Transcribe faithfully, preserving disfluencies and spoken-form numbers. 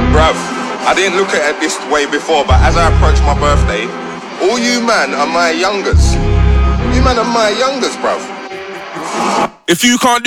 Bruv, I didn't look at it this way before, but as I approach my birthday, all you man are my youngers. You man are my youngers, bruv. If you can't do